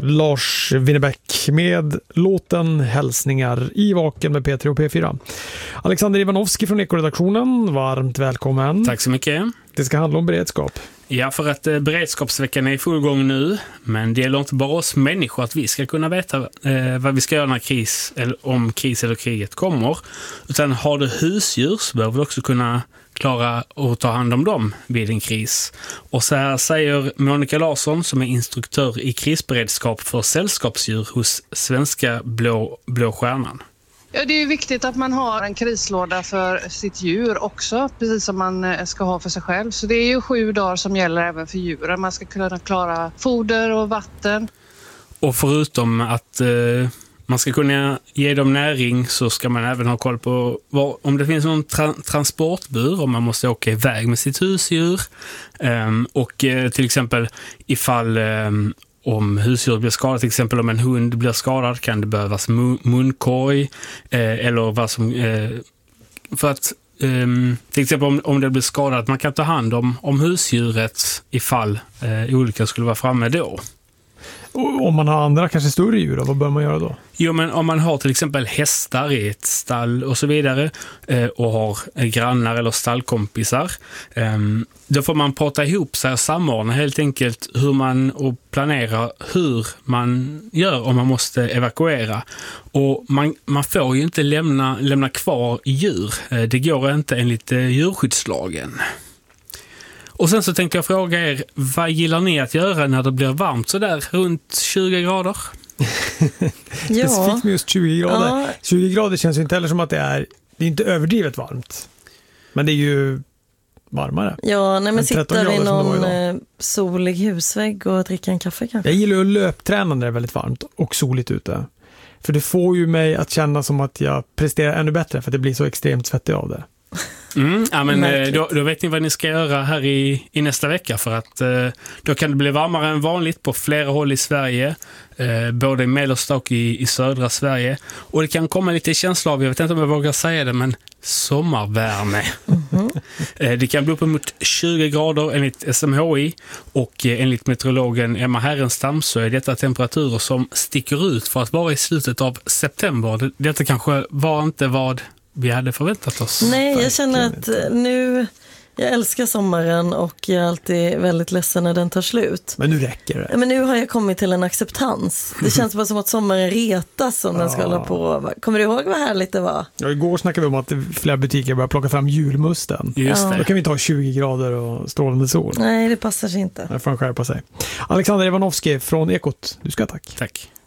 Lars Winnerbäck med låten Hälsningar i Vaken med P3 och P4. Alexander Ivanovski från Ekoredaktionen, varmt välkommen. Tack så mycket. Det ska handla om beredskap. Ja, för att beredskapsveckan är i full gång nu, men det gäller inte bara oss människor att vi ska kunna veta vad vi ska göra när om kris eller kriget kommer, utan har du husdjur så behöver du också kunna klara att ta hand om dem vid en kris. Och så här säger Monica Larsson, som är instruktör i krisberedskap för sällskapsdjur hos Svenska Blå Stjärnan. Ja, det är ju viktigt att man har en krislåda för sitt djur också, precis som man ska ha för sig själv. Så det är ju 7 dagar som gäller även för djuren. Man ska kunna klara foder och vatten. Och förutom att man ska kunna ge dem näring, så ska man även ha koll på om det finns någon transportbur, om man måste åka iväg med sitt husdjur. Och till exempel ifall om husdjur blir skadat, till exempel om en hund blir skadad, kan det behövas munkorg eller vad som för att till exempel om det blir skadat, man kan ta hand om husdjuret ifall olyckan skulle vara framme då. Och om man har andra, kanske större djur, vad bör man göra då? Jo, men om man har till exempel hästar i ett stall och så vidare och har grannar eller stallkompisar, då får man prata ihop sig och samordna helt enkelt hur man och planera hur man gör om man måste evakuera. Och man får ju inte lämna kvar djur. Det går inte enligt djurskyddslagen. Och sen så tänkte jag fråga er, vad gillar ni att göra när det blir varmt så där runt 20 grader? Specifikt med just 20 grader. Ja. 20 grader känns ju inte heller som att det är inte överdrivet varmt. Men det är ju varmare. Ja, nej, men sitta vid någon solig husvägg och dricka en kaffe kanske. Jag gillar att löpträna när det är väldigt varmt och soligt ute. För det får ju mig att känna som att jag presterar ännu bättre, för att det blir så extremt svettig av det. Ja, men då vet ni vad ni ska göra här i nästa vecka, för att då kan det bli varmare än vanligt på flera håll i Sverige, både i mellersta och i södra Sverige, och det kan komma lite känsla av, jag vet inte om jag vågar säga det, men sommarvärme. Det kan bli uppemot 20 grader enligt SMHI, och enligt meteorologen Emma Härenstam så är detta temperaturer som sticker ut för att vara i slutet av september. Detta kanske var inte vad vi hade förväntat oss. Nej, jag känner att jag älskar sommaren och jag är alltid väldigt ledsen när den tar slut. Men nu räcker det. Men nu har jag kommit till en acceptans. Det känns bara som att sommaren retas om den ska hålla på. Kommer du ihåg vad härligt det var? Ja, igår snackade vi om att flera butiker börjar plocka fram julmusten. Just det. Då kan vi ta 20 grader och strålande sol. Nej, det passar sig inte. Där får han skärpa sig. Alexander Ivanovski från Ekot, du ska tack. Tack.